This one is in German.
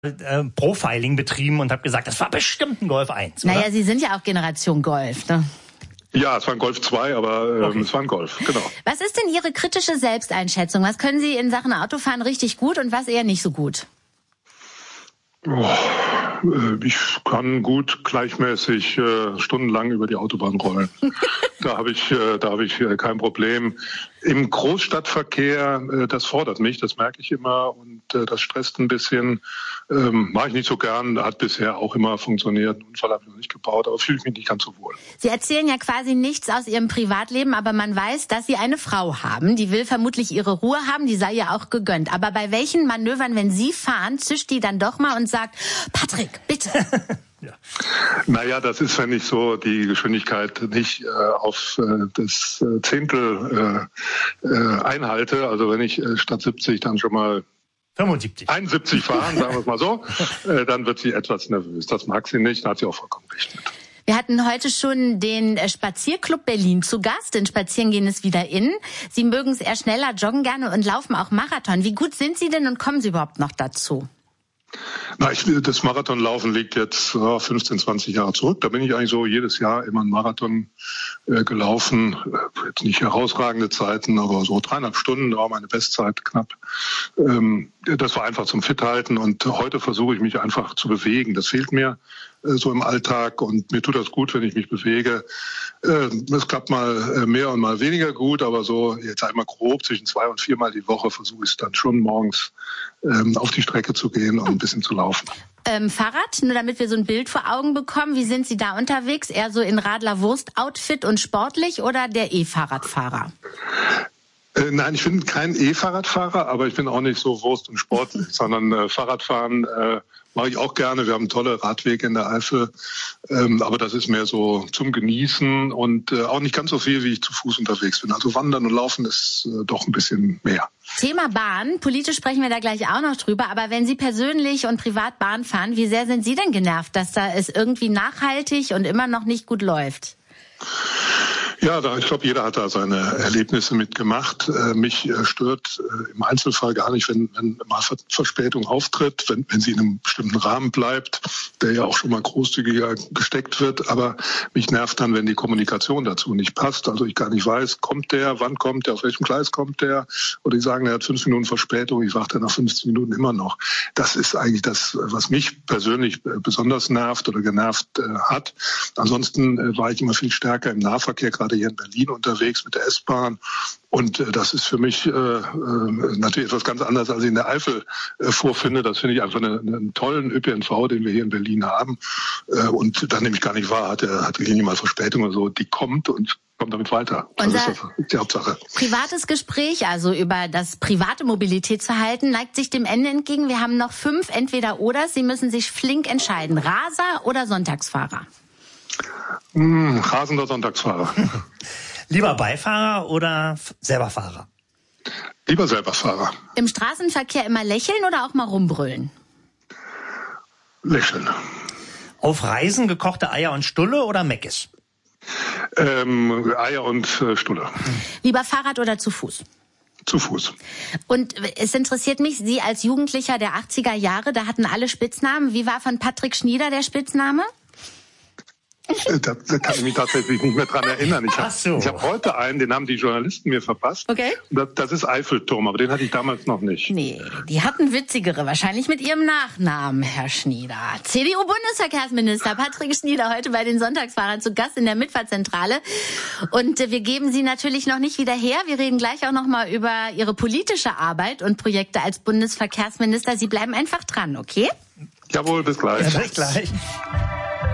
Profiling betrieben und habe gesagt, das war bestimmt ein Golf 1, oder? Naja, Sie sind ja auch Generation Golf, ne? Ja, es war ein Golf 2, aber es war ein Golf, genau. Was ist denn Ihre kritische Selbsteinschätzung? Was können Sie in Sachen Autofahren richtig gut und was eher nicht so gut? Ich kann gut gleichmäßig stundenlang über die Autobahn rollen. Da habe ich kein Problem. Im Großstadtverkehr, das fordert mich, das merke ich immer und das stresst ein bisschen. Mache ich nicht so gern, hat bisher auch immer funktioniert. Einen Unfall habe ich noch nicht gebaut, aber fühle ich mich nicht ganz so wohl. Sie erzählen ja quasi nichts aus Ihrem Privatleben, aber man weiß, dass Sie eine Frau haben. Die will vermutlich ihre Ruhe haben, die sei ja auch gegönnt. Aber bei welchen Manövern, wenn Sie fahren, zischt die dann doch mal und sagt, Patrick, bitte. Ja. Naja, das ist, wenn ich so die Geschwindigkeit nicht auf das Zehntel einhalte. Also wenn ich statt 70 dann schon mal 71 fahren, sagen wir es mal so, dann wird sie etwas nervös. Das mag sie nicht, da hat sie auch vollkommen recht mit. Wir hatten heute schon den Spazierclub Berlin zu Gast. Denn Spazierengehen ist wieder in. Sie mögen es eher schneller, joggen gerne und laufen auch Marathon. Wie gut sind Sie denn und kommen Sie überhaupt noch dazu? Das Marathonlaufen liegt jetzt 15, 20 Jahre zurück. Da bin ich eigentlich so jedes Jahr immer einen Marathon gelaufen. Jetzt nicht herausragende Zeiten, aber so 3,5 Stunden war meine Bestzeit knapp. Das war einfach zum Fithalten und heute versuche ich mich einfach zu bewegen. Das fehlt mir so im Alltag und mir tut das gut, wenn ich mich bewege. Es klappt mal mehr und mal weniger gut, aber so jetzt einmal grob zwischen 2- und 4-mal die Woche versuche ich es dann schon morgens auf die Strecke zu gehen und ein bisschen zu laufen. Fahrrad, nur damit wir so ein Bild vor Augen bekommen. Wie sind Sie da unterwegs? Eher so in Radler-Wurst-Outfit und sportlich oder der E-Fahrradfahrer? Nein, ich bin kein E-Fahrradfahrer, aber ich bin auch nicht so Wurst und sportlich, sondern Fahrradfahren mache ich auch gerne. Wir haben tolle Radwege in der Eifel, aber das ist mehr so zum Genießen und auch nicht ganz so viel, wie ich zu Fuß unterwegs bin. Also Wandern und Laufen ist doch ein bisschen mehr. Thema Bahn. Politisch sprechen wir da gleich auch noch drüber. Aber wenn Sie persönlich und privat Bahn fahren, wie sehr sind Sie denn genervt, dass da es irgendwie nachhaltig und immer noch nicht gut läuft? Ja, ich glaube, jeder hat da seine Erlebnisse mitgemacht. Mich stört im Einzelfall gar nicht, wenn mal Verspätung auftritt, wenn sie in einem bestimmten Rahmen bleibt, der ja auch schon mal großzügiger gesteckt wird. Aber mich nervt dann, wenn die Kommunikation dazu nicht passt. Also ich gar nicht weiß, kommt der, wann kommt der, auf welchem Gleis kommt der? Oder die sagen, er hat 5 Minuten Verspätung, ich warte nach 15 Minuten immer noch. Das ist eigentlich das, was mich persönlich besonders nervt oder genervt hat. Ansonsten war ich immer viel stärker im Nahverkehr, gerade hier in Berlin unterwegs mit der S-Bahn. Und das ist für mich natürlich etwas ganz anderes, als ich in der Eifel vorfinde. Das finde ich einfach einen tollen ÖPNV, den wir hier in Berlin haben. Und dann nehme ich gar nicht wahr, hat die Linie mal Verspätung oder so. Die kommt und kommt damit weiter. Das ist die Hauptsache. Privates Gespräch, also über das private Mobilitätsverhalten, neigt sich dem Ende entgegen. Wir haben noch 5 Entweder-oder. Sie müssen sich flink entscheiden. Raser oder Sonntagsfahrer? Rasender Sonntagsfahrer. Lieber Beifahrer oder selber Fahrer? Lieber selber Fahrer. Im Straßenverkehr immer lächeln oder auch mal rumbrüllen? Lächeln. Auf Reisen gekochte Eier und Stulle oder Meckes? Eier und Stulle. Lieber Fahrrad oder zu Fuß? Zu Fuß. Und es interessiert mich, Sie als Jugendlicher der 80er Jahre, da hatten alle Spitznamen. Wie war von Patrick Schnieder der Spitzname? Da kann ich mich tatsächlich nicht mehr dran erinnern. Ich hab heute einen, den haben die Journalisten mir verpasst. Okay. Das ist Eiffelturm, aber den hatte ich damals noch nicht. Nee, die hatten witzigere, wahrscheinlich mit ihrem Nachnamen, Herr Schnieder. CDU-Bundesverkehrsminister Patrick Schnieder heute bei den Sonntagsfahrern zu Gast in der Mitfahrzentrale. Und wir geben Sie natürlich noch nicht wieder her. Wir reden gleich auch noch mal über Ihre politische Arbeit und Projekte als Bundesverkehrsminister. Sie bleiben einfach dran, okay? Jawohl, bis gleich. Ja, bis gleich.